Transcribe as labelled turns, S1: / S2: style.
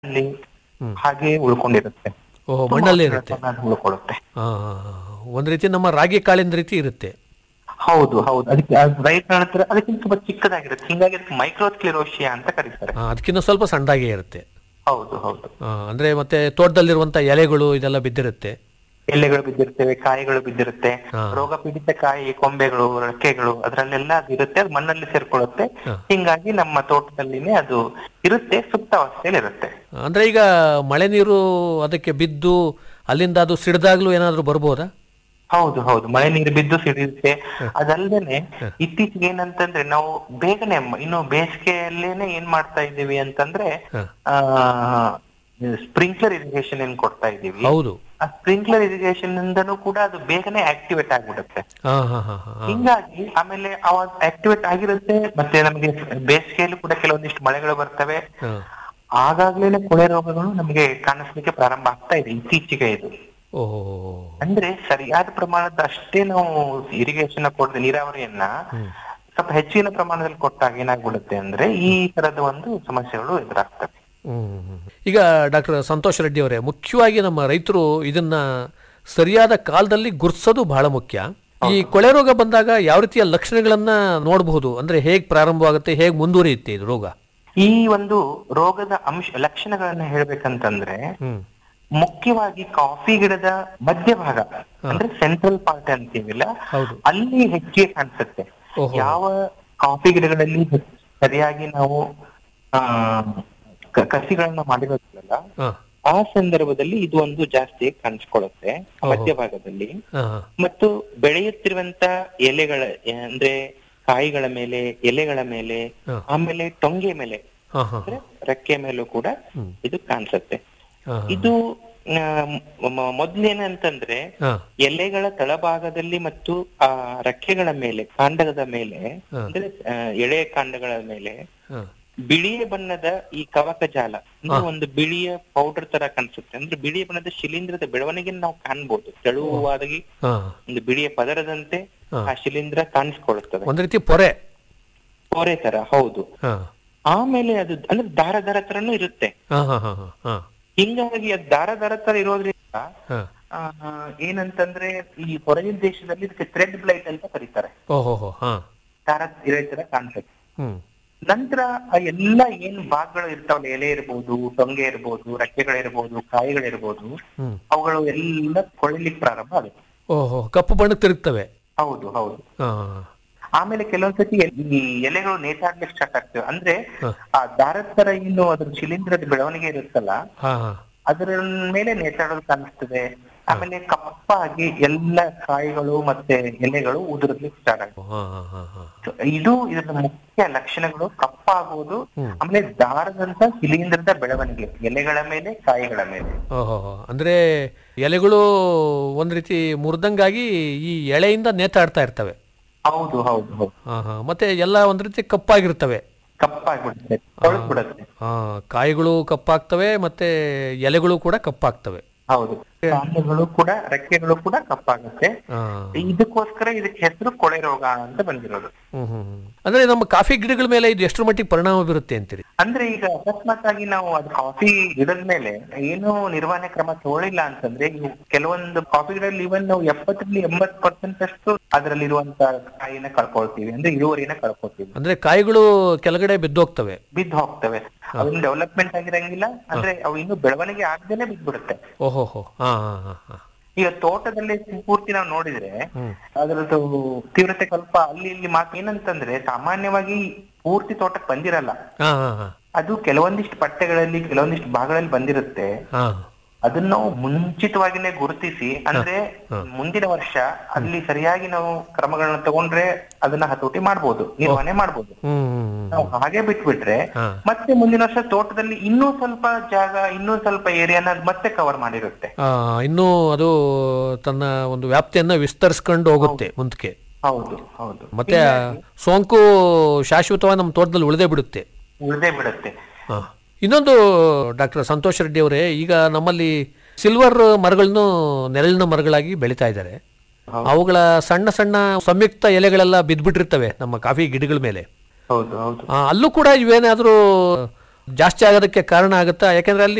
S1: ಅಲ್ಲಿ ಹಾಗೆ ಉಳ್ಕೊಂಡಿರುತ್ತೆ.
S2: ಓಹೋ,
S1: ತುಂಬಾ
S2: ಮಣ್ಣಲ್ಲೇ
S1: ವರ್ಷಗಳ
S2: ಇರುತ್ತೆ.
S1: ಕಾಲ ಅದು ಉಳ್ಕೊಳ್ಳುತ್ತೆ.
S2: ಒಂದು ರೀತಿ ನಮ್ಮ ರಾಗಿ ಕಾಳಿನ ರೀತಿ ಇರುತ್ತೆ.
S1: ಹೌದು ಹೌದು, ಅದಕ್ಕೆ ರೈತ ಹತ್ರ ಅದಕ್ಕಿಂತ ತುಂಬಾ ಚಿಕ್ಕದಾಗಿರುತ್ತೆ, ಹಿಂಗಾಗಿ ಅದಕ್ಕೆ ಮೈಕ್ರೋಸ್ಕ್ಲೆರೋಶಿಯಾ ಅಂತ ಕರೀತಾರೆ.
S2: ಅದಕ್ಕಿಂತ ಸ್ವಲ್ಪ ಸಣ್ಣದಾಗೇ ಇರುತ್ತೆ.
S1: ಹೌದು ಹೌದು.
S2: ಅಂದ್ರೆ ಮತ್ತೆ ತೋಟದಲ್ಲಿರುವಂತ ಎಲೆಗಳು ಇದೆಲ್ಲ ಬಿದ್ದಿರುತ್ತೆ.
S1: ಎಲೆಗಳು ಬಿದ್ದಿರ್ತವೆ, ಕಾಯಿಗಳು ಬಿದ್ದಿರುತ್ತೆ,
S2: ಹಾ.
S1: ರೋಗ ಪೀಡಿತ ಕಾಯಿ ಕೊಂಬೆಗಳು ರೆಕ್ಕೆಗಳು ಅದರಲ್ಲೆಲ್ಲ ಅದು ಇರುತ್ತೆ, ಅದು ಮಣ್ಣಲ್ಲಿ ಸೇರ್ಕೊಳ್ಳುತ್ತೆ.
S2: ಹಾ.
S1: ಹಿಂಗಾಗಿ ನಮ್ಮ ತೋಟದಲ್ಲಿನೇ ಅದು ಇರುತ್ತೆ, ಸುಪ್ತಾವಸ್ಥೆಯಲ್ಲಿ ಇರುತ್ತೆ.
S2: ಅಂದ್ರೆ ಈಗ ಮಳೆ ನೀರು ಅದಕ್ಕೆ ಬಿದ್ದು ಅಲ್ಲಿಂದ ಅದು ಸಿಡ್ದಾಗ್ಲೂ ಏನಾದ್ರೂ ಬರ್ಬೋದಾ?
S1: ಹೌದು ಹೌದು, ಮಳೆ ನೀರು ಬಿದ್ದು ಸಿಡಿಯುತ್ತೆ. ಅದಲ್ದೇನೆ ಇತ್ತೀಚೆಗೆ ಏನಂತಂದ್ರೆ ನಾವು ಬೇಗನೆ ಇನ್ನು ಬೇಸಿಗೆಯಲ್ಲೇನೆ ಏನ್ ಮಾಡ್ತಾ ಇದ್ದೀವಿ ಅಂತಂದ್ರೆ
S2: ಹಾ.
S1: ಆ ಸ್ಪ್ರಿಂಕ್ಲರ್ ಇರಿಗೇಷನ್ ಏನ್ ಕೊಡ್ತಾ ಇದ್ದೀವಿ.
S2: ಹೌದು.
S1: ಆ ಸ್ಪ್ರಿಂಕ್ಲರ್ ಇರಿಗೇಷನ್ ಇಂದನೂ ಕೂಡ ಅದು ಬೇಗನೆ ಆಕ್ಟಿವೇಟ್ ಆಗ್ಬಿಡುತ್ತೆ.
S2: ಹಾ ಹಾ ಹಾ ಹಾ.
S1: ಹಿಂಗಾಗಿ ಆಮೇಲೆ ಅವಾಗ ಆಕ್ಟಿವೇಟ್ ಆಗಿರುತ್ತೆ, ಮತ್ತೆ ನಮಗೆ ಬೇಸಿಗೆಯಲ್ಲೂ ಕೂಡ ಕೆಲವೊಂದಿಷ್ಟು ಮಳೆಗಳು ಬರ್ತವೆ.
S2: ಹಾ.
S1: ಆಗಾಗ್ಲೇನೆ ಕೊಳೆ ರೋಗಗಳು ನಮಗೆ ಕಾಣಿಸ್ಲಿಕ್ಕೆ ಪ್ರಾರಂಭ ಆಗ್ತಾ ಇದೆ ಇತ್ತೀಚೆಗೆ. ಇದು
S2: ಓಹೋ.
S1: ಅಂದ್ರೆ ಸರಿಯಾದ ಪ್ರಮಾಣದ ಅಷ್ಟೇ ನಾವು ಇರಿಗೇಷನ್ ಕೊಡದೆ ನೀರಾವರಿಯನ್ನ ಸ್ವಲ್ಪ ಹೆಚ್ಚಿನ ಪ್ರಮಾಣದಲ್ಲಿ ಕೊಟ್ಟಾಗ ಏನಾಗ್ಬಿಡುತ್ತೆ ಅಂದ್ರೆ ಈ ತರದ ಒಂದು ಸಮಸ್ಯೆಗಳು ಎದುರಾಗ್ತವೆ.
S2: ಈಗ ಡಾಕ್ಟರ್ ಸಂತೋಷ್ ರೆಡ್ಡಿ ಅವರೇ, ಮುಖ್ಯವಾಗಿ ನಮ್ಮ ರೈತರು ಇದನ್ನ ಸರಿಯಾದ ಕಾಲದಲ್ಲಿ ಗುರುತಿಸೋದು ಬಹಳ ಮುಖ್ಯ. ಈ ಕೊಳೆ ರೋಗ ಬಂದಾಗ ಯಾವ ರೀತಿಯ ಲಕ್ಷಣಗಳನ್ನ ನೋಡಬಹುದು, ಅಂದ್ರೆ ಹೇಗ್ ಪ್ರಾರಂಭವಾಗುತ್ತೆ, ಹೇಗ್ ಮುಂದುವರಿಯುತ್ತೆ ಇದು ರೋಗ?
S1: ಈ ಒಂದು ರೋಗದ ಲಕ್ಷಣಗಳನ್ನ ಹೇಳ್ಬೇಕಂತಂದ್ರೆ ಮುಖ್ಯವಾಗಿ ಕಾಫಿ ಗಿಡದ ಮಧ್ಯಭಾಗ ಅಂದ್ರೆ ಸೆಂಟ್ರಲ್ ಪಾರ್ಟ್ ಅಂತೀವಿಲ್ಲ, ಅಲ್ಲಿ ಹೆಚ್ಚಿಗೆ ಕಾಣಿಸುತ್ತೆ. ಯಾವ ಕಾಫಿ ಗಿಡಗಳಲ್ಲಿ ಸರಿಯಾಗಿ ನಾವು ಕಸಿಗಳನ್ನ ಮಾಡಿರೋದಿಲ್ಲ ಆ ಸಂದರ್ಭದಲ್ಲಿ ಇದು ಒಂದು ಜಾಸ್ತಿ ಕಾಣಿಸ್ಕೊಳ್ಳುತ್ತೆ ಮಧ್ಯಭಾಗದಲ್ಲಿ. ಮತ್ತು ಬೆಳೆಯುತ್ತಿರುವಂತ ಎಲೆಗಳ ಅಂದ್ರೆ ಕಾಯಿಗಳ ಮೇಲೆ, ಎಲೆಗಳ ಮೇಲೆ, ಆಮೇಲೆ ಟೊಂಗೆ ಮೇಲೆ ಅಂದ್ರೆ ರೆಕ್ಕೆ ಮೇಲೂ ಕೂಡ ಇದು ಕಾಣಿಸುತ್ತೆ. ಇದು ಮೊದ್ಲೇನಂತಂದ್ರೆ ಎಲೆಗಳ ತಳಭಾಗದಲ್ಲಿ ಮತ್ತು ಆ ರೆಕ್ಕೆಗಳ ಮೇಲೆ, ಕಾಂಡದ ಮೇಲೆ ಅಂದ್ರೆ ಎಳೆ ಕಾಂಡಗಳ ಮೇಲೆ ಬಿಳಿಯ ಬಣ್ಣದ ಈ ಕವಕ ಜಾಲ ಅಂದ್ರೆ ಒಂದು ಬಿಳಿಯ ಪೌಡರ್ ತರ ಕಾಣಿಸುತ್ತೆ. ಅಂದ್ರೆ ಬಿಳಿಯ ಬಣ್ಣದ ಶಿಲೀಂಧ್ರದ ಬೆಳವಣಿಗೆ ನಾವು ಕಾಣ್ಬೋದು. ತೆಳುವಾಗಿ ಒಂದು ಬಿಳಿಯ ಪದರದಂತೆ ಆ ಶಿಲೀಂಧ್ರ ಕಾಣಿಸ್ಕೊಳ್ಳುತ್ತದೆ,
S2: ಒಂದು ರೀತಿ ಪೊರೆ
S1: ಪೊರೆ ತರ. ಹೌದು. ಆಮೇಲೆ ಅದು ಅಂದ್ರೆ ದಾರ ದಾರ ತರನು ಇರುತ್ತೆ. ಹಿಂಗಾಗಿ ಅದು ದಾರ ದಾರ ತರ ಇರೋದ್ರಿಂದ ಏನಂತಂದ್ರೆ ಈ ಹೊರಗಿನ ದೇಶದಲ್ಲಿ ಇದಕ್ಕೆ ಥ್ರೆಡ್ ಬ್ಲೈಟ್ ಅಂತ ಕರೀತಾರೆ. ದಾರ ಇರೋ ತರ ಕಾಣಿಸುತ್ತೆ. ನಂತರ ಆ ಎಲ್ಲಾ ಏನ್ ಭಾಗಗಳು ಇರ್ತಾವಲ್ಲ, ಎಲೆ ಇರ್ಬೋದು, ಟೊಂಗೆ ಇರ್ಬೋದು, ರೆಕ್ಕೆಗಳಿರ್ಬೋದು, ಕಾಯಿಗಳಿರ್ಬೋದು, ಅವುಗಳು ಎಲ್ಲ ಕೊಳಿಲಿಕ್ಕೆ ಪ್ರಾರಂಭ ಆಗುತ್ತೆ.
S2: ಕಪ್ಪು ಬಣ್ಣಕ್ಕೆ ತಿರುಗ್ತವೆ.
S1: ಹೌದು ಹೌದು. ಆಮೇಲೆ ಕೆಲವೊಂದ್ಸತಿ ಈ ಎಲೆಗಳು ನೇತಾಡ್ಲಿಕ್ಕೆ ಸ್ಟಾರ್ಟ್ ಆಗ್ತವೆ. ಅಂದ್ರೆ ಆ ದಾರದ ತರ ಏನು ಅದ್ರ ಶಿಲೀಂಧ್ರದ ಬೆಳವಣಿಗೆ ಇರುತ್ತಲ್ಲ, ಅದರ ಮೇಲೆ ನೇತಾಡೋದು ಕಾಣಿಸ್ತದೆ. ಆಮೇಲೆ ಕಪ್ಪಾಗಿ ಎಲ್ಲ ಕಾಯಿಗಳು ಮತ್ತೆ ಎಲೆಗಳು ಉದುರ್ಲಿಕ್ಕೆ ಸ್ಟಾರ್ಟ್ ಆಗ್ತದೆ. ಇದು ಇದರ ಮುಖ್ಯ ಲಕ್ಷಣಗಳು, ಕಪ್ಪಾಗುವುದು, ಆಮೇಲೆ ದಾರದಂತ ಶಿಲೀಂಧ್ರದ ಬೆಳವಣಿಗೆ ಎಲೆಗಳ ಮೇಲೆ, ಕಾಯಿಗಳ ಮೇಲೆ.
S2: ಅಂದ್ರೆ ಎಲೆಗಳು ಒಂದ್ ರೀತಿ ಮುರಿದಂಗಾಗಿ ಈ ಎಳೆಯಿಂದ ನೇತಾಡ್ತಾ ಇರ್ತವೆ.
S1: ಹೌದು ಹೌದು ಹೌದು.
S2: ಮತ್ತೆ ಎಲ್ಲ ಒಂದ್ ರೀತಿ ಕಪ್ಪಾಗಿರ್ತವೆ,
S1: ಕಪ್ಪಾಗ್ಬಿಡುತ್ತೆ, ಕೊಳತ್ಬಿಡುತ್ತೆ.
S2: ಕಾಯಿಗಳು ಕಪ್ಪಾಗ್ತವೆ, ಮತ್ತೆ ಎಲೆಗಳು ಕೂಡ ಕಪ್ಪಾಗ್ತವೆ.
S1: ಹೌದು, ಕಾಂಡಗಳು ಕೂಡ, ರೆಕ್ಕೆಗಳು ಕೂಡ ಕಪ್ಪಾಗುತ್ತೆ. ಇದಕ್ಕೋಸ್ಕರ ಇದಕ್ಕೆ ಹೆಸರು ಕೊಳೆ ರೋಗ ಅಂತ ಬಂದಿರೋದು.
S2: ಅಂದ್ರೆ ನಮ್ಮ ಕಾಫಿ ಗಿಡಗಳ ಮೇಲೆ ಇದು ಎಷ್ಟರ ಮಟ್ಟಿಗೆ ಪರಿಣಾಮ ಬೀರುತ್ತೆ ಅಂತೀರಿ?
S1: ಅಂದ್ರೆ ಈಗ ಅಕಸ್ಮಾತ್ ಆಗಿ ನಾವು ಅದು ಕಾಫಿ ಗಿಡದ ಮೇಲೆ ಏನು ನಿರ್ವಹಣೆ ಕ್ರಮ ತಗೊಳ್ಳಿಲ್ಲ ಅಂತಂದ್ರೆ, ಇವು ಕೆಲವೊಂದು ಕಾಫಿ ಗಿಡದಲ್ಲಿ ಇವನ್ ನಾವು 70-80% ಅಷ್ಟು ಅದರಲ್ಲಿರುವಂತ ಕಾಯಿನ ಕಳ್ಕೊಳ್ತೀವಿ, ಅಂದ್ರೆ ಇಳುವರಿನ ಕಳ್ಕೊಳ್ತೀವಿ.
S2: ಅಂದ್ರೆ ಕಾಯಿಗಳು ಕೆಳಗಡೆ ಬಿದ್ದು ಹೋಗ್ತವೆ.
S1: ಅವನ್ನ ಡೆವಲಪ್ಮೆಂಟ್ ಆಗಿರಂಗಿಲ್ಲ, ಅಂದ್ರೆ ಅವು ಇನ್ನು ಬೆಳವಣಿಗೆ ಆಗದೇನೆ ಬಿದ್ದ್ಬಿಡುತ್ತೆ. ಈಗ ತೋಟದಲ್ಲಿ ಪೂರ್ತಿ ನಾವು ನೋಡಿದ್ರೆ ಅದರದ್ದು ತೀವ್ರತೆ ಸ್ವಲ್ಪ ಅಲ್ಲಿ ಇಲ್ಲಿ ಏನಂತಂದ್ರೆ ಸಾಮಾನ್ಯವಾಗಿ ಪೂರ್ತಿ ತೋಟಕ್ಕೆ ಬಂದಿರಲ್ಲ. ಅದು ಕೆಲವೊಂದಿಷ್ಟು ಪಟ್ಟೆಗಳಲ್ಲಿ, ಕೆಲವೊಂದಿಷ್ಟು ಭಾಗಗಳಲ್ಲಿ ಬಂದಿರುತ್ತೆ. ಅದನ್ನ ನಾವು ಮುಂಚಿತವಾಗಿನೇ ಗುರುತಿಸಿ, ಅಂದ್ರೆ ಮುಂದಿನ ವರ್ಷ ಅಲ್ಲಿ ಸರಿಯಾಗಿ ನಾವು ಕ್ರಮಗಳನ್ನ ತಗೊಂಡ್ರೆ ಅದನ್ನ ಹತೋಟಿ ಮಾಡ್ಬೋದು, ನಿರ್ವಹಣೆ ಮಾಡ್ಬೋದು. ನಾವು ಹಾಗೆ ಬಿಟ್ಬಿಟ್ರೆ ಮತ್ತೆ ಮುಂದಿನ ವರ್ಷ ತೋಟದಲ್ಲಿ ಇನ್ನೂ ಸ್ವಲ್ಪ ಜಾಗ, ಇನ್ನೂ ಸ್ವಲ್ಪ ಏರಿಯಾನ ಮತ್ತೆ ಕವರ್ ಮಾಡಿರುತ್ತೆ.
S2: ಇನ್ನೂ ಅದು ತನ್ನ ಒಂದು ವ್ಯಾಪ್ತಿಯನ್ನ ವಿಸ್ತರಿಸ್ಕೊಂಡು ಹೋಗುತ್ತೆ ಮುಂದಕ್ಕೆ.
S1: ಹೌದು ಹೌದು.
S2: ಮತ್ತೆ ಸೋಂಕು ಶಾಶ್ವತವಾಗಿ ನಮ್ಮ ತೋಟದಲ್ಲಿ ಉಳಿದೇ ಬಿಡುತ್ತೆ. ಇನ್ನೊಂದು ಡಾಕ್ಟರ್ ಸಂತೋಷ್ ರೆಡ್ಡಿ ಅವರೇ, ಈಗ ನಮ್ಮಲ್ಲಿ ಸಿಲ್ವರ್ ಮರಗಳನ್ನು ನೆರಳಿನ ಮರಗಳಾಗಿ ಬೆಳೀತಾ ಇದ್ದಾರೆ. ಅವುಗಳ ಸಣ್ಣ ಸಣ್ಣ ಸಂಯುಕ್ತ ಎಲೆಗಳೆಲ್ಲ ಬಿದ್ದ್ಬಿಟ್ಟಿರ್ತವೆ ನಮ್ಮ ಕಾಫಿ ಗಿಡಗಳ ಮೇಲೆ. ಅಲ್ಲೂ ಕೂಡ ಇವೇನಾದ್ರೂ ಜಾಸ್ತಿ ಆಗೋದಕ್ಕೆ ಕಾರಣ ಆಗುತ್ತಾ? ಯಾಕಂದ್ರೆ ಅಲ್ಲಿ